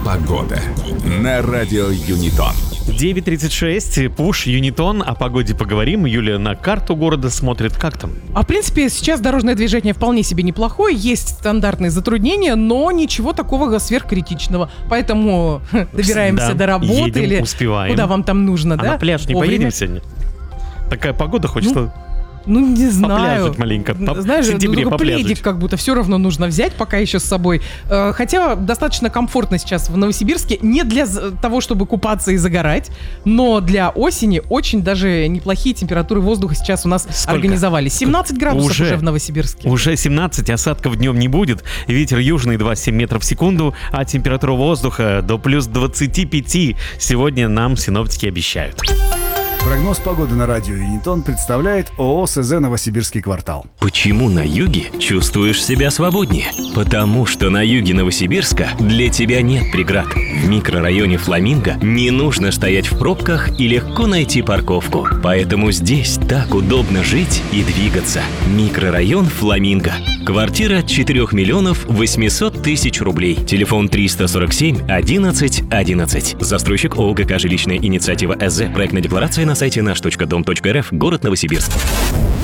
Погода на радио Юнитон. 9:36, Пуш, Юнитон. О погоде поговорим. Юлия на карту города смотрит. Как там? В принципе, сейчас дорожное движение вполне себе неплохое. Есть стандартные затруднения, но ничего такого сверхкритичного. Поэтому добираемся до работы едем, или успеваем. куда вам там нужно, да? На пляж не вовремя. поедем сегодня? Такая погода, хочется не знаю. попляжить маленько. Знаешь, в сентябре только попляжить. пледик как будто все равно нужно взять пока еще с собой. Хотя достаточно комфортно сейчас в Новосибирске. Не для того, чтобы купаться и загорать, но для осени очень даже неплохие температуры воздуха сейчас у нас организовались. 17 градусов уже в Новосибирске. Уже 17, осадков днем не будет. Ветер южный 2,7 метров в секунду, а температура воздуха до плюс 25 сегодня нам синоптики обещают. Прогноз погоды на радио Юнитон представляет ООО СЗ «Новосибирский квартал». Почему на юге чувствуешь себя свободнее? Потому что на юге Новосибирска для тебя нет преград. В микрорайоне Фламинго не нужно стоять в пробках и легко найти парковку. Поэтому здесь так удобно жить и двигаться. Микрорайон Фламинго. Квартира от 4 миллионов 800 тысяч рублей. Телефон 347 11 11. Застройщик ООО ГК «Жилищная инициатива СЗ». Проектная декларация на сайте наш.дом.рф. Город Новосибирск.